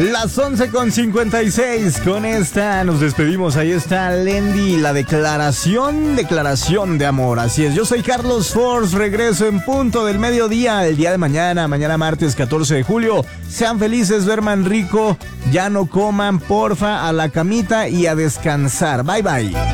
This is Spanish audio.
Las 11:56. Con esta nos despedimos. Ahí está Lendi, la declaración de amor. Así es, yo soy Carlos Force. Regreso en punto del mediodía el día de mañana martes 14 de julio. Sean felices, duerman rico, ya no coman, porfa, a la camita y a descansar. Bye bye.